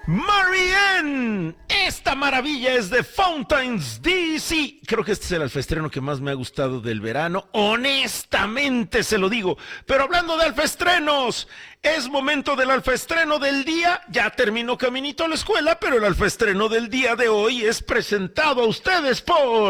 Marianne, esta maravilla es de Fountains DC. Creo que este es el alfaestreno que más me ha gustado del verano. Honestamente se lo digo. Pero hablando de alfaestrenos, es momento del alfaestreno del día. Ya terminó caminito a la escuela, pero el alfaestreno del día de hoy es presentado a ustedes por